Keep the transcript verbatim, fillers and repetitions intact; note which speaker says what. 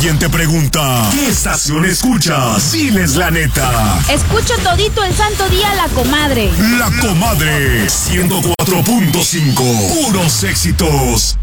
Speaker 1: alguien te pregunta, ¿qué estación escuchas? Diles la neta.
Speaker 2: Escucho todito el santo día La Comadre.
Speaker 1: La Comadre, ciento cuatro punto cinco. Puros éxitos.